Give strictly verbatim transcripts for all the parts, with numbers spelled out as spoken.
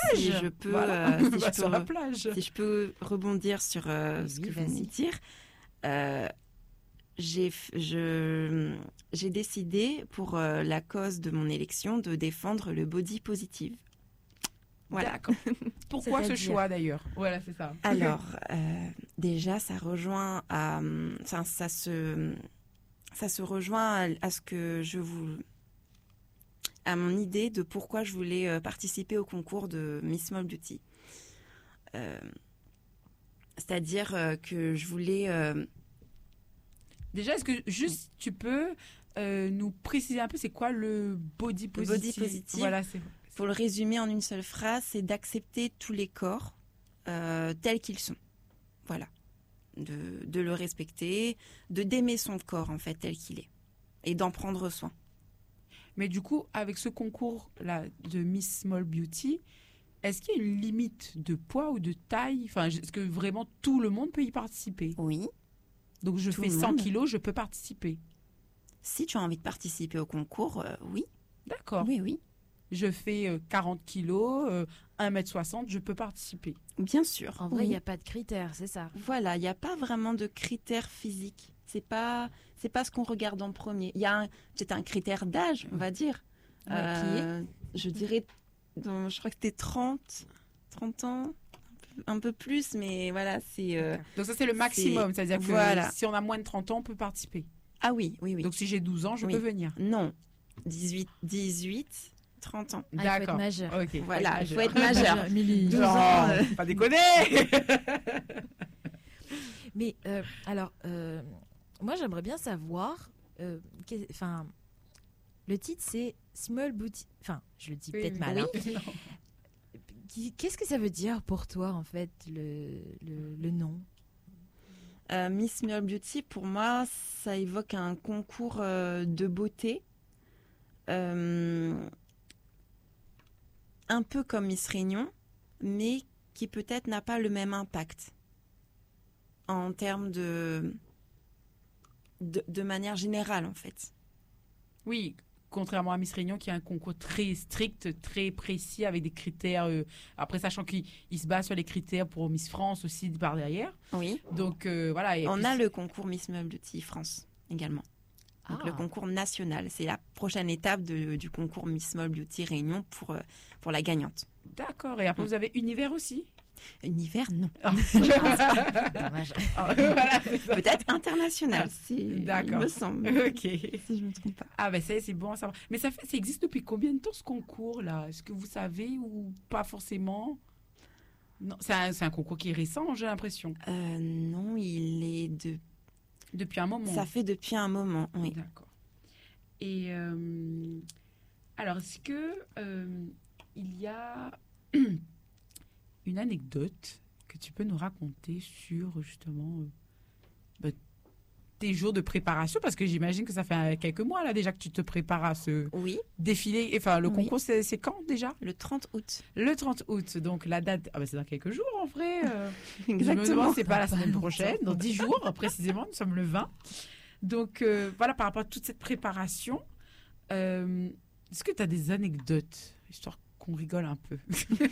si je peux, voilà. euh, si, bah, je sur peux la re- plage. si je peux rebondir sur euh, Oui, ce oui, que vous venez vas-y. de dire, euh, j'ai, f- je, j'ai décidé pour euh, la cause de mon élection de défendre le body positive. Voilà. D'accord. Pourquoi ce C'est-à-dire choix d'ailleurs? Voilà, c'est ça. Alors, euh, déjà, ça rejoint à, ça, ça se, ça se rejoint à, à ce que je vous, à mon idée de pourquoi je voulais euh, participer au concours de Miss Small Beauty. Euh, c'est-à-dire euh, que je voulais, euh, Déjà, est-ce que juste tu peux euh, nous préciser un peu c'est quoi le body Le positive? body positive. Voilà, c'est. pour le résumer en une seule phrase, c'est d'accepter tous les corps euh, tels qu'ils sont. Voilà. De, de le respecter, de d'aimer son corps en fait tel qu'il est et d'en prendre soin. Mais du coup, avec ce concours-là de Miss Small Beauty, est-ce qu'il y a une limite de poids ou de taille? Enfin, est-ce que vraiment tout le monde peut y participer? Oui. Donc, je Tout fais le cent monde. kilos, je peux participer. Si tu as envie de participer au concours, euh, oui. D'accord. Oui, oui. Je fais euh, quarante kilos, euh, un mètre soixante, je peux participer. Bien sûr. En vrai, il oui. n'y a pas de critères, c'est ça. Voilà, il n'y a pas vraiment de critères physiques. C'est pas, c'est pas ce qu'on regarde en premier. Il y a un, c'est un critère d'âge, on va dire. Ouais, qui est Euh, Je dirais, dans- je crois que c'était trente, trente ans, un peu plus, mais voilà, c'est. euh, Donc, ça, c'est le maximum. C'est-à-dire que Voilà. si on a moins de trente ans, on peut participer. Ah oui, oui, oui. Donc, si j'ai douze ans, je Oui. peux venir. Non, dix-huit, dix-huit, trente ans. Ah, il faut être D'accord. majeur. Ok. Voilà, il faut être majeur. Émilie. douze Non, ans, euh. pas déconner. Mais euh, alors, euh, moi, j'aimerais bien savoir. euh, qu'est- Enfin, le titre, c'est Small Beauty. Enfin, je le dis Oui, peut-être oui. mal. hein. Oui. Qui- Qu'est-ce que ça veut dire pour toi, en fait, le, le, le nom? Euh, Miss Small Beauty, pour moi, ça évoque un concours euh, de beauté. Euh, un peu comme Miss Réunion, mais qui peut-être n'a pas le même impact en termes de, de, de manière générale, en fait. Oui, contrairement à Miss Réunion qui a un concours très strict, très précis avec des critères. euh, après, sachant qu'il il se base sur les critères pour Miss France aussi par derrière. Oui. Donc euh, voilà. Et On puis, a le concours Miss Small Beauty France également. Donc Ah. le concours national, c'est la prochaine étape de- du concours Miss Small Beauty Réunion pour, euh, pour la gagnante. D'accord. Et après, vous avez Univers aussi. Univers, non. Dommage. Ah, voilà, c'est ça. Peut-être international, si, il D'accord. me semble, Ok. si je ne me trompe pas. Ah ben ça, c'est bon à savoir. Mais ça, fait, ça existe depuis combien de temps ce concours-là? Est-ce que vous savez ou pas forcément? Non, c'est un, c'est un concours qui est récent, j'ai l'impression. Euh, non, il est de... Depuis un moment. Ça fait depuis un moment, oui. D'accord. Et euh, alors, est-ce que euh, il y a une anecdote que tu peux nous raconter sur justement euh, bah, tes jours de préparation? Parce que j'imagine que ça fait euh, quelques mois là déjà que tu te prépares à ce Oui, défilé. Enfin, le Oui. concours, c'est c'est quand déjà? le trente août. Le trente août. Donc la date, ah bah, c'est dans quelques jours en vrai. euh. Je me Exactement. demande, c'est pas la Pas semaine longtemps. prochaine, dans dix jours précisément, nous sommes le vingt. Donc euh, voilà, par rapport à toute cette préparation, euh, est-ce que tu as des anecdotes, histoire qu'on rigole un peu?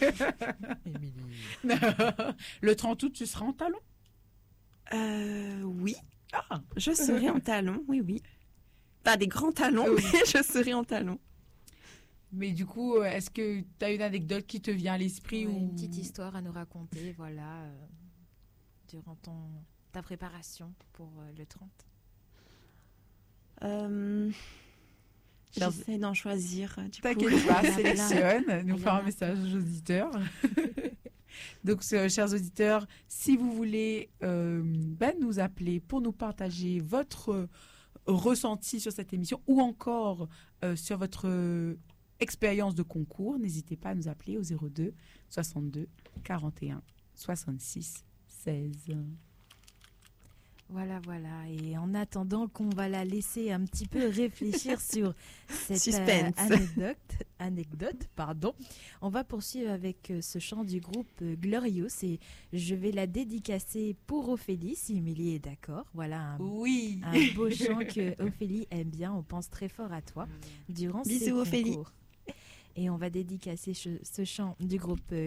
Le trente août, tu seras en talons? Euh, oui, Ah, je serai en talons, oui, oui. Pas des grands talons, Oui. mais je serai en talons. mais du coup, euh, est-ce que tu as une anecdote qui te vient à l'esprit Ouais, ou... Une petite histoire à nous raconter, voilà, euh, durant ton, ta préparation pour euh, le trente. Euh, J'essaie d'en choisir, euh, du coup. T'inquiète pas, Il y en a sélectionne, plein. nous Il y faire en un a message aux auditeurs. Donc, euh, chers auditeurs, si vous voulez euh, ben, nous appeler pour nous partager votre euh, ressenti sur cette émission ou encore euh, sur votre euh, expérience de concours, n'hésitez pas à nous appeler au zéro deux soixante-deux quarante et un soixante-six seize. Voilà, voilà. Et en attendant qu'on va la laisser un petit peu réfléchir sur cette euh, Suspense. anecdote, anecdote, pardon, on va poursuivre avec euh, ce chant du groupe euh, Glorious et je vais la dédicacer pour Ophélie, si Émilie est d'accord. Voilà un, Oui. un beau chant que Ophélie aime bien. On pense très fort à toi durant ces Bisous, Ophélie. concours. Et on va dédicacer ce, ce chant du groupe euh,